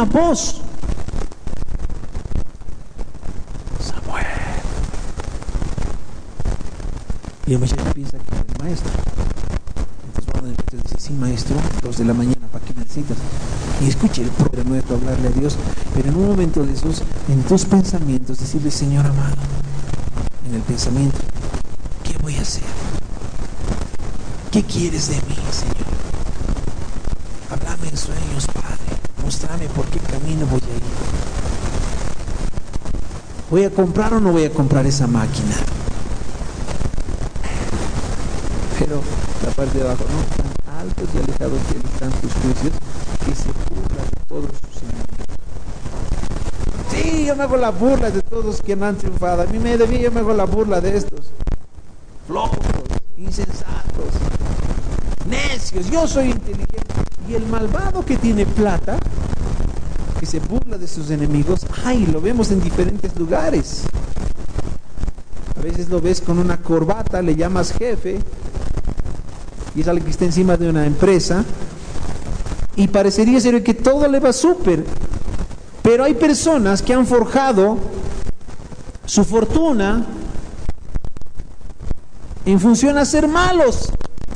una voz. Samuel. Y el muchacho piensa que es el maestro. Entonces dice, sí, maestro, 2 de la mañana, ¿para qué necesitas? Y escuche el Padre nuestro hablarle a Dios, pero en un momento de esos, en tus pensamientos, decirle, Señor amado, en el pensamiento, ¿qué voy a hacer? ¿Qué quieres de mí, Señor? Háblame en sueños, Padre. Mostrame por qué camino voy a ir. ¿Voy a comprar o no voy a comprar esa máquina? Pero la parte de abajo, no, tan altos y alejados de él están tus juicios, que se burla de todos sus enemigos. Sí, yo me hago la burla de todos los que me han triunfado. A mí yo me hago la burla de estos flojos, insensatos, necios. Yo soy inteligente. Y el malvado que tiene plata, que se burla de sus enemigos, lo vemos en diferentes lugares. A veces lo ves con una corbata, le llamas jefe, y es alguien que está encima de una empresa, y parecería ser que todo le va súper, pero hay personas que han forjado su fortuna en función a ser malos.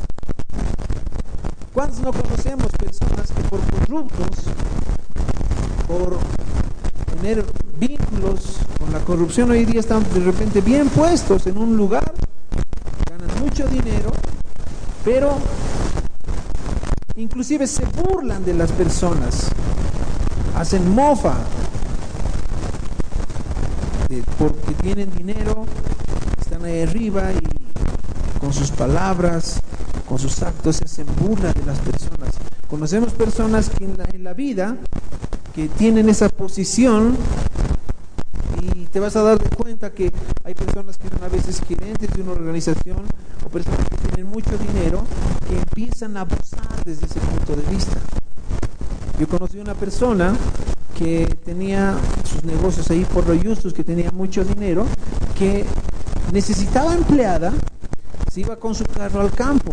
¿Cuántos no conocemos personas que por corruptos, por tener vínculos con la corrupción, hoy día están de repente bien puestos en un lugar, ganan mucho dinero, pero inclusive se burlan de las personas, hacen mofa porque tienen dinero, están ahí arriba y con sus palabras, con sus actos se hacen burla de las personas. Conocemos personas que en la vida que tienen esa posición, y te vas a dar cuenta que hay personas que son a veces gerentes de una organización o personas que tienen mucho dinero que empiezan a abusar desde ese punto de vista. Yo conocí una persona que tenía sus negocios ahí por Royustus, que tenía mucho dinero, que necesitaba empleada, se iba con su carro al campo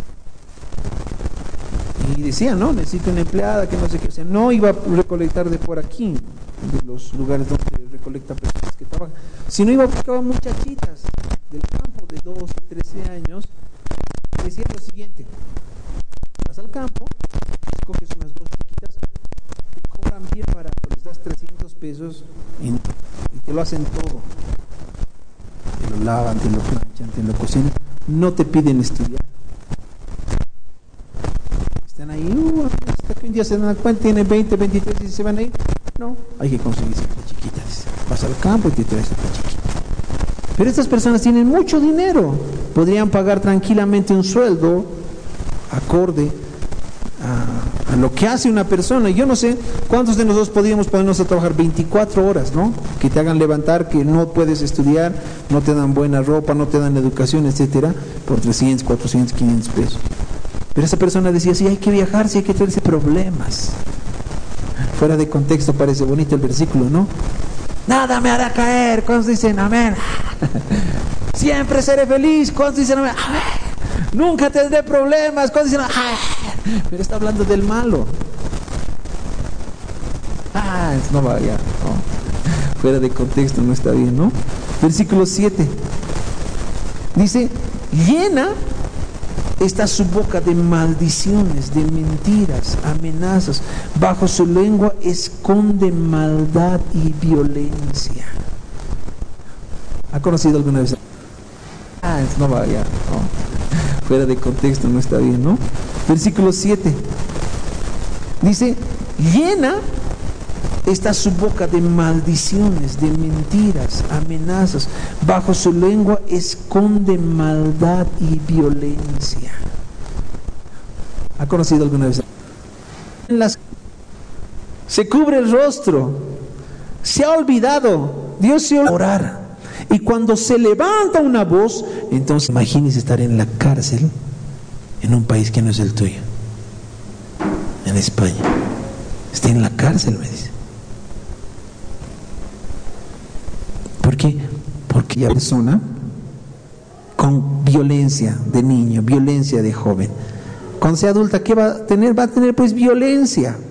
y decía, no, necesito una empleada, que no sé qué, o sea, no iba a recolectar de por aquí, de los lugares donde recolecta personas que trabajan, sino iba a buscar muchachitas del campo de 12, 13 años, y decía lo siguiente: vas al campo, escoges unas 2 chiquitas, te cobran bien barato, les das 300 pesos y te lo hacen todo, te lo lavan, te lo planchan, te lo cocinan, no te piden estudiar. Están ahí, hasta que un día se dan cuenta, tienen 20, 23 y se van a ir. No, hay que conseguirse una chiquita. Vas al campo y te traes una chiquita. Pero estas personas tienen mucho dinero, podrían pagar tranquilamente un sueldo acorde a lo que hace una persona. Yo no sé cuántos de nosotros podríamos ponernos a trabajar 24 horas, ¿no? Que te hagan levantar, que no puedes estudiar, no te dan buena ropa, no te dan educación, etcétera, por 300, 400, 500 pesos. Pero esa persona decía, sí, hay que viajar, sí, hay que traerse problemas. Fuera de contexto parece bonito el versículo, ¿no? Nada me hará caer. ¿Cuántos dicen amén? Siempre seré feliz. ¿Cuántos dicen amén? Amén. Nunca tendré problemas. ¿Cuántos dicen amén? Pero está hablando del malo. No vaya, no. Fuera de contexto no está bien, ¿no? Versículo 7 dice, llena está su boca de maldiciones, de mentiras, amenazas. Bajo su lengua esconde maldad y violencia. ¿Ha conocido alguna vez? No vaya, no. Fuera de contexto no está bien, ¿no? Versículo 7 dice, llena está su boca de maldiciones, de mentiras, amenazas. Bajo su lengua esconde maldad y violencia. ¿Ha conocido alguna vez? Se cubre el rostro, se ha olvidado, Dios se olvida orar. Y cuando se levanta una voz, entonces imagínese estar en la cárcel en un país que no es el tuyo, en España. Está en la cárcel, me dice. ¿Por qué? Porque la persona con violencia de niño, violencia de joven, cuando sea adulta, ¿qué va a tener? Va a tener pues violencia.